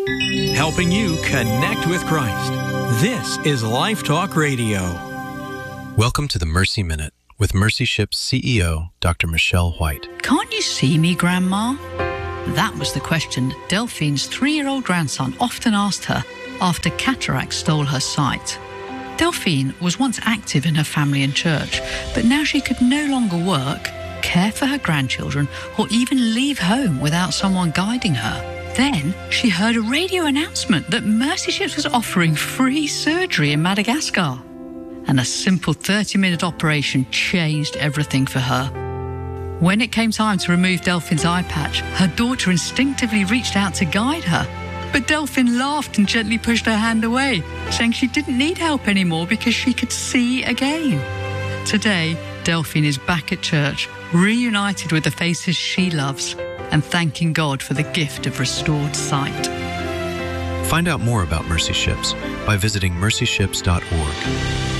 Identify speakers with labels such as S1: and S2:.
S1: helping you connect with Christ. This is Life Talk Radio.
S2: Welcome to the Mercy Minute with Mercy Ships CEO, Dr. Michelle White.
S3: Can't you see me, Grandma? That was the question Delphine's 3-year-old grandson often asked her after cataract stole her sight. Delphine was once active in her family and church, but now she could no longer work, care for her grandchildren, or even leave home without someone guiding her. Then she heard a radio announcement that Mercy Ships was offering free surgery in Madagascar. And a simple 30-minute operation changed everything for her. When it came time to remove Delphine's eye patch, her daughter instinctively reached out to guide her. But Delphine laughed and gently pushed her hand away, saying she didn't need help anymore because she could see again. Today, Delphine is back at church, reunited with the faces she loves, and thanking God for the gift of restored sight.
S2: Find out more about Mercy Ships by visiting mercyships.org.